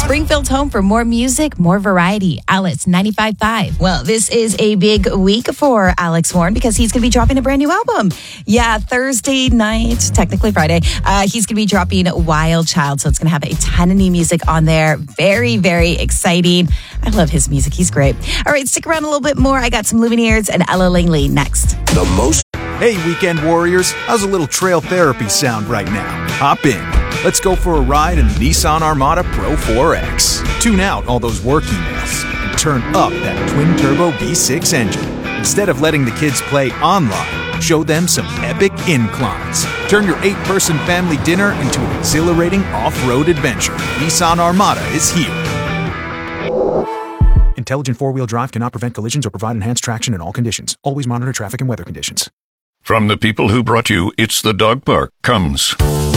Springfield's home for more music, more variety. Alice 95.5. Well, this is a big week for Alex Warren because he's going to be dropping a brand new album. Yeah, Thursday night, technically Friday, he's going to be dropping Wild Child. So it's going to have a ton of new music on there. Very, very exciting. I love his music. He's great. All right, stick around a little bit more. I got some Lumineers and Ella Langley next. Hey, weekend warriors. How's a little trail therapy sound right now? Hop in. Let's go for a ride in the Nissan Armada Pro 4X. Tune out all those work emails and turn up that twin-turbo V6 engine. Instead of letting the kids play online, show them some epic inclines. Turn your 8-person family dinner into an exhilarating off-road adventure. Nissan Armada is here. Intelligent four-wheel drive cannot prevent collisions or provide enhanced traction in all conditions. Always monitor traffic and weather conditions. From the people who brought you It's the Dog Park comes